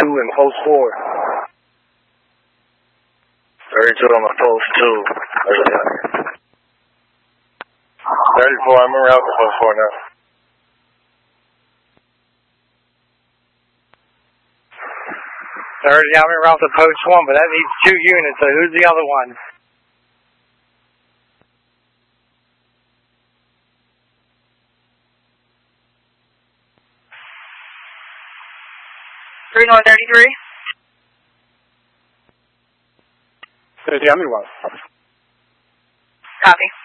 2 and post 4. 32 on the post 2. 34, I'm around the post 4 now. 30, I'm around the post 1, but that needs 2 units, so who's the other one? Three North 33. 30, I'm around. Copy.